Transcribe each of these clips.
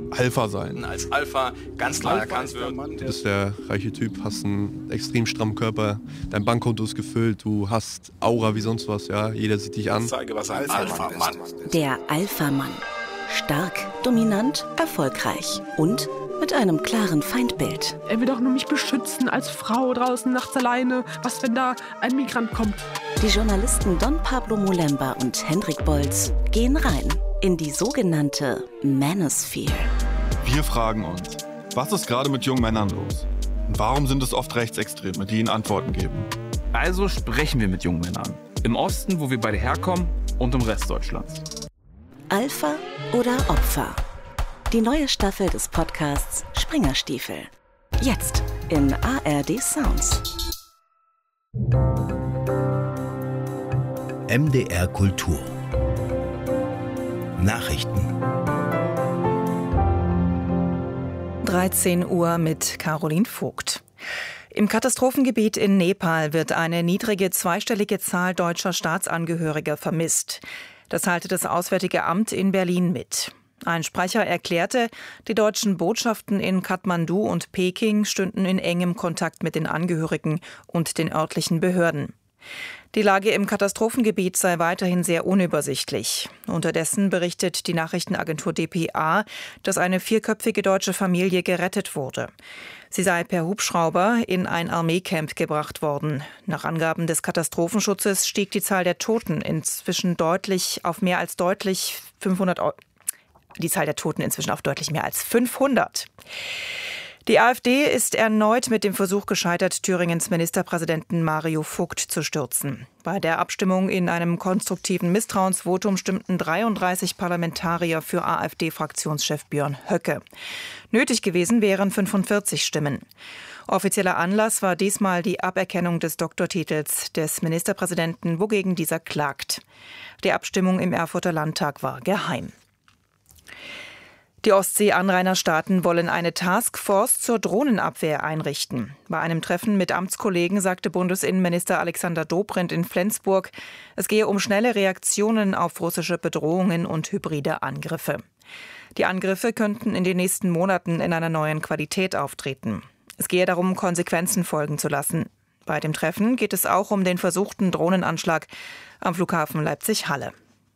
Alpha sein. Als Alpha ganz klar erkannt wird. Du bist der reiche Typ, hast einen extrem strammen Körper, dein Bankkonto ist gefüllt, du hast Aura wie sonst was, ja, jeder sieht dich an. Ich zeige, was ein Alpha-Mann ist. Der Alpha-Mann. Stark, dominant, erfolgreich und mit einem klaren Feindbild. Er will doch nur mich beschützen als Frau draußen nachts alleine. Was, wenn da ein Migrant kommt? Die Journalisten Don Pablo Molemba und Hendrik Bolz gehen rein in die sogenannte Manosphere. Wir fragen uns, was ist gerade mit jungen Männern los? Und warum sind es oft Rechtsextreme, die ihnen Antworten geben? Also sprechen wir mit jungen Männern. Im Osten, wo wir beide herkommen, und im Rest Deutschlands. Alpha oder Opfer? Die neue Staffel des Podcasts Springerstiefel. Jetzt in ARD Sounds. MDR Kultur. Nachrichten. 13 Uhr mit Caroline Vogt. Im Katastrophengebiet in Nepal wird eine niedrige zweistellige Zahl deutscher Staatsangehöriger vermisst. Das teilte das Auswärtige Amt in Berlin mit. Ein Sprecher erklärte, die deutschen Botschaften in Kathmandu und Peking stünden in engem Kontakt mit den Angehörigen und den örtlichen Behörden. Die Lage im Katastrophengebiet sei weiterhin sehr unübersichtlich. Unterdessen berichtet die Nachrichtenagentur dpa, dass eine 4-köpfige deutsche Familie gerettet wurde. Sie sei per Hubschrauber in ein Armeecamp gebracht worden. Nach Angaben des Katastrophenschutzes stieg die Zahl der Toten inzwischen deutlich auf mehr als 500. Die Zahl der Toten inzwischen auf deutlich mehr als 500. Die AfD ist erneut mit dem Versuch gescheitert, Thüringens Ministerpräsidenten Mario Vogt zu stürzen. Bei der Abstimmung in einem konstruktiven Misstrauensvotum stimmten 33 Parlamentarier für AfD-Fraktionschef Björn Höcke. Nötig gewesen wären 45 Stimmen. Offizieller Anlass war diesmal die Aberkennung des Doktortitels des Ministerpräsidenten, wogegen dieser klagt. Die Abstimmung im Erfurter Landtag war geheim. Die Ostsee-Anrainerstaaten wollen eine Taskforce zur Drohnenabwehr einrichten. Bei einem Treffen mit Amtskollegen sagte Bundesinnenminister Alexander Dobrindt in Flensburg, es gehe um schnelle Reaktionen auf russische Bedrohungen und hybride Angriffe. Die Angriffe könnten in den nächsten Monaten in einer neuen Qualität auftreten. Es gehe darum, Konsequenzen folgen zu lassen. Bei dem Treffen geht es auch um den versuchten Drohnenanschlag am Flughafen Leipzig-Halle.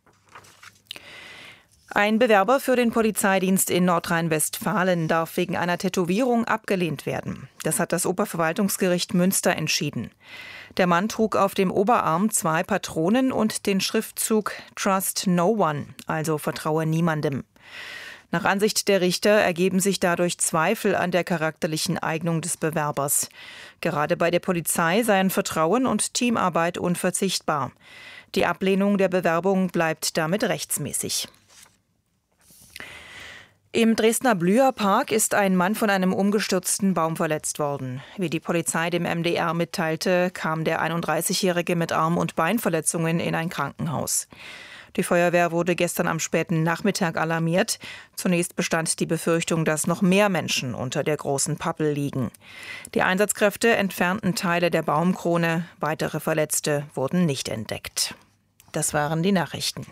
Ein Bewerber für den Polizeidienst in Nordrhein-Westfalen darf wegen einer Tätowierung abgelehnt werden. Das hat das Oberverwaltungsgericht Münster entschieden. Der Mann trug auf dem Oberarm 2 Patronen und den Schriftzug Trust No One, also vertraue niemandem. Nach Ansicht der Richter ergeben sich dadurch Zweifel an der charakterlichen Eignung des Bewerbers. Gerade bei der Polizei seien Vertrauen und Teamarbeit unverzichtbar. Die Ablehnung der Bewerbung bleibt damit rechtsmäßig. Im Dresdner Blüher Park ist ein Mann von einem umgestürzten Baum verletzt worden. Wie die Polizei dem MDR mitteilte, kam der 31-Jährige mit Arm- und Beinverletzungen in ein Krankenhaus. Die Feuerwehr wurde gestern am späten Nachmittag alarmiert. Zunächst bestand die Befürchtung, dass noch mehr Menschen unter der großen Pappel liegen. Die Einsatzkräfte entfernten Teile der Baumkrone. Weitere Verletzte wurden nicht entdeckt. Das waren die Nachrichten.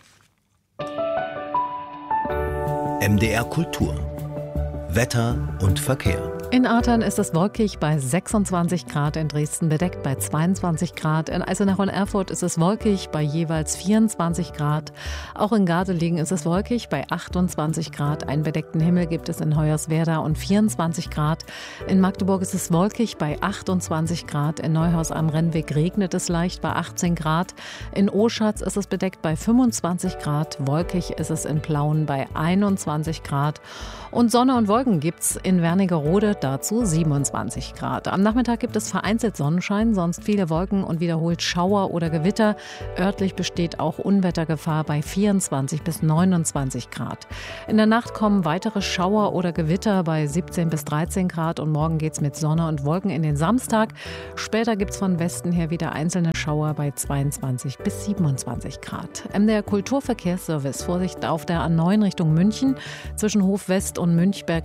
MDR Kultur. Wetter und Verkehr. In Ahrtal ist es wolkig bei 26 Grad, in Dresden bedeckt bei 22 Grad. In Eisenach und Erfurt ist es wolkig bei jeweils 24 Grad. Auch in Gardelegen ist es wolkig bei 28 Grad. Einen bedeckten Himmel gibt es in Hoyerswerda und 24 Grad. In Magdeburg ist es wolkig bei 28 Grad. In Neuhaus am Rennweg regnet es leicht bei 18 Grad. In Oschatz ist es bedeckt bei 25 Grad. Wolkig ist es in Plauen bei 21 Grad. Und Sonne und Wolken gibt's in Wernigerode, dazu 27 Grad. Am Nachmittag gibt es vereinzelt Sonnenschein, sonst viele Wolken und wiederholt Schauer oder Gewitter. Örtlich besteht auch Unwettergefahr bei 24 bis 29 Grad. In der Nacht kommen weitere Schauer oder Gewitter bei 17 bis 13 Grad und morgen geht's mit Sonne und Wolken in den Samstag. Später gibt's von Westen her wieder einzelne Schauer bei 22 bis 27 Grad. MDR Kulturverkehrsservice, Vorsicht auf der A9 Richtung München zwischen Hof West und Münchberg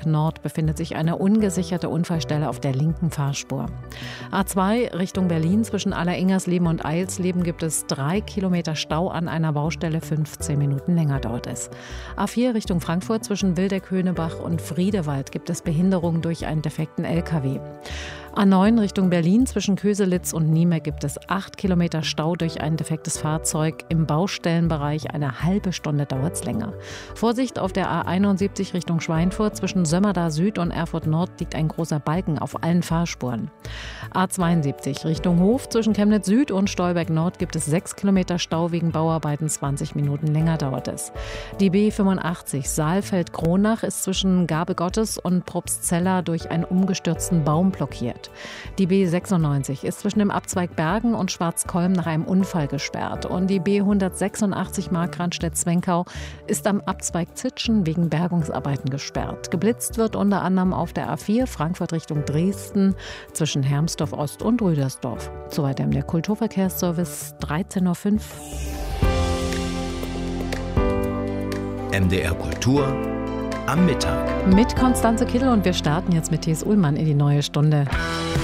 Stolberg Nord befindet sich eine ungesicherte Unfallstelle auf der linken Fahrspur. A2 Richtung Berlin zwischen Alleringersleben und Eilsleben gibt es 3 Kilometer Stau an einer Baustelle, 15 Minuten länger dauert es. A4 Richtung Frankfurt zwischen Wildeck-Höhnebach und Friedewald gibt es Behinderungen durch einen defekten LKW. A9 Richtung Berlin zwischen Köselitz und Niemek gibt es 8 Kilometer Stau durch ein defektes Fahrzeug. Im Baustellenbereich eine halbe Stunde dauert es länger. Vorsicht, auf der A71 Richtung Schweinfurt zwischen Sömmerda Süd und Erfurt Nord liegt ein großer Balken auf allen Fahrspuren. A72 Richtung Hof zwischen Chemnitz Süd und Stolberg Nord gibt es 6 Kilometer Stau wegen Bauarbeiten, 20 Minuten länger dauert es. Die B85 Saalfeld-Kronach ist zwischen Gabe Gottes und Probstzella durch einen umgestürzten Baum blockiert. Die B96 ist zwischen dem Abzweig Bergen und Schwarzkolm nach einem Unfall gesperrt. Und die B186 Markranstädt-Zwenkau ist am Abzweig Zitschen wegen Bergungsarbeiten gesperrt. Geblitzt wird unter anderem auf der A4 Frankfurt Richtung Dresden zwischen Hermsdorf Ost und Rüdersdorf. Soweit der Kulturverkehrsservice, 13.05 Uhr. MDR Kultur am Mittag. Mit Konstanze Kittel und wir starten jetzt mit T.S. Ullmann in die neue Stunde.